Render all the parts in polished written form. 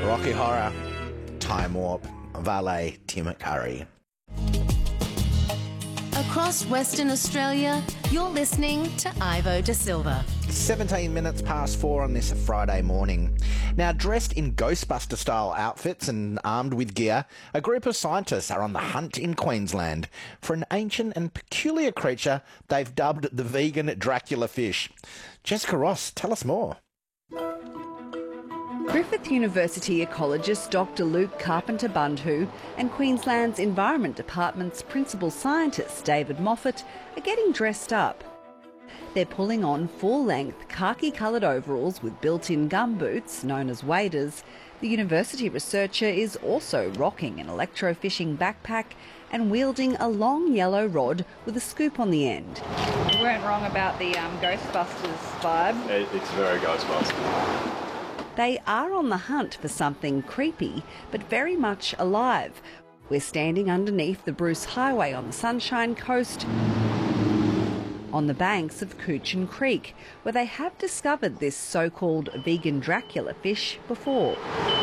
Rocky Horror, Time Warp, Valet, Tim Curry. Across Western Australia, you're listening to Ivo Da Silva. 17 minutes past 4 on this Friday morning. Now, dressed in Ghostbuster-style outfits and armed with gear, a group of scientists are on the hunt in Queensland for an ancient and peculiar creature they've dubbed the vegan Dracula fish. Jessica Ross, tell us more. Griffith University ecologist Dr Luke Carpenter-Bundhu and Queensland's Environment Department's principal scientist David Moffat are getting dressed up. They're pulling on full-length khaki-coloured overalls with built-in gumboots, known as waders. The university researcher is also rocking an electrofishing backpack and wielding a long yellow rod with a scoop on the end. You weren't wrong about the Ghostbusters vibe. It's very Ghostbusters. They are on the hunt for something creepy, but very much alive. We're standing underneath the Bruce Highway on the Sunshine Coast, on the banks of Coochin Creek, where they have discovered this so-called vegan Dracula fish before.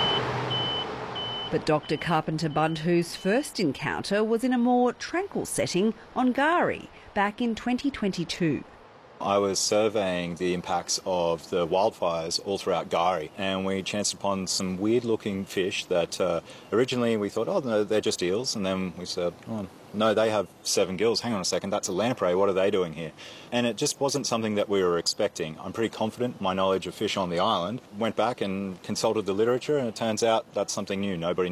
But Dr Carpenter-Bundhu's first encounter was in a more tranquil setting on Gari back in 2022. I was surveying the impacts of the wildfires all throughout Gari, and we chanced upon some weird-looking fish that originally we thought, oh, no, they're just eels, and then we said, oh, no, they have 7 gills. Hang on a second, that's a lamprey. What are they doing here? And it just wasn't something that we were expecting. I'm pretty confident my knowledge of fish on the island. Went back and consulted the literature, and it turns out that's something new. Nobody